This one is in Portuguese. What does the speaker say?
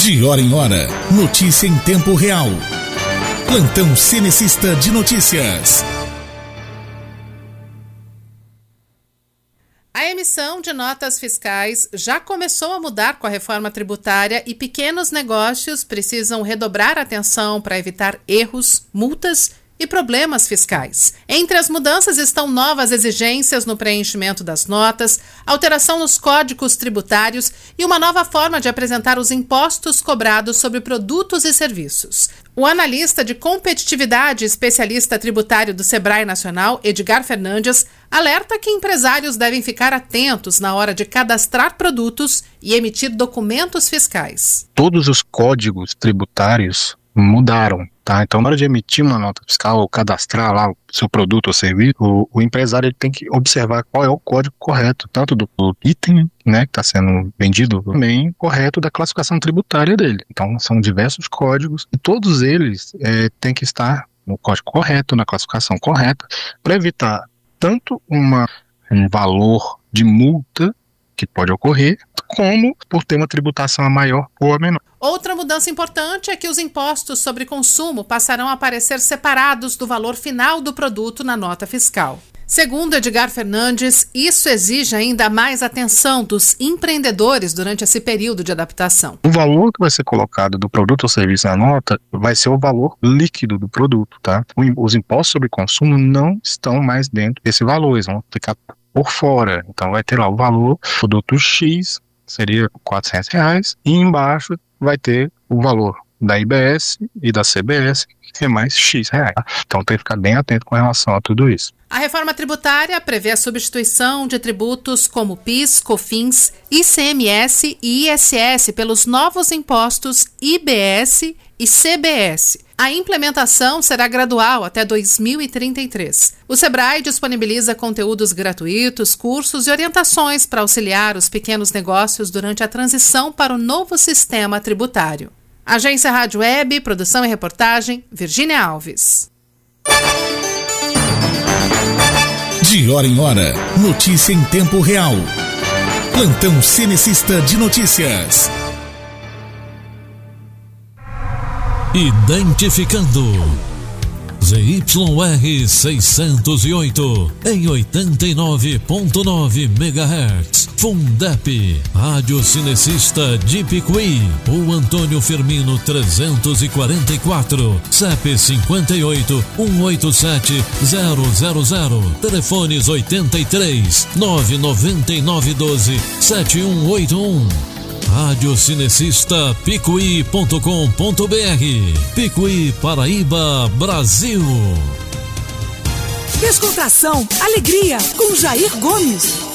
De hora em hora, notícia em tempo real. Plantão Cenecista de Notícias. A emissão de notas fiscais já começou a mudar com a reforma tributária e pequenos negócios precisam redobrar atenção para evitar erros, multas e problemas fiscais. Entre as mudanças estão novas exigências no preenchimento das notas, alteração nos códigos tributários e uma nova forma de apresentar os impostos cobrados sobre produtos e serviços. O analista de competitividade e especialista tributário do Sebrae Nacional, Edgar Fernandes, alerta que empresários devem ficar atentos na hora de cadastrar produtos e emitir documentos fiscais. Todos os códigos tributários mudaram, tá? Então, na hora de emitir uma nota fiscal ou cadastrar lá o seu produto ou serviço, o empresário ele tem que observar qual é o código correto, tanto do item, né, que está sendo vendido, também correto da classificação tributária dele. Então, são diversos códigos e todos eles têm que estar no código correto, na classificação correta, para evitar tanto um valor de multa que pode ocorrer, como por ter uma tributação a maior ou a menor. Outra mudança importante é que os impostos sobre consumo passarão a aparecer separados do valor final do produto na nota fiscal. Segundo Edgar Fernandes, isso exige ainda mais atenção dos empreendedores durante esse período de adaptação. O valor que vai ser colocado do produto ou serviço na nota vai ser o valor líquido do produto, tá? Os impostos sobre consumo não estão mais dentro desse valor, eles vão ficar por fora. Então vai ter lá o valor, produto X seria R$400 e embaixo vai ter o valor da IBS e da CBS, que é mais X reais. Então tem que ficar bem atento com relação a tudo isso. A reforma tributária prevê a substituição de tributos como PIS, COFINS, ICMS e ISS pelos novos impostos IBS e CBS. A implementação será gradual até 2033. O Sebrae disponibiliza conteúdos gratuitos, cursos e orientações para auxiliar os pequenos negócios durante a transição para o novo sistema tributário. Agência Rádio Web, produção e reportagem, Virgínia Alves. De hora em hora, notícia em tempo real. Plantão Cenecista de Notícias. Identificando ZYR 608 em 89.9 MHz. Fundep, Rádio Cinecista de Picuí. O Antônio Firmino 344, CEP 58 187 000, telefones 83 999 12 7181. Radiocinecista Picuí.com.br. Picuí, Paraíba, Brasil. Descontração, alegria com Jair Gomes.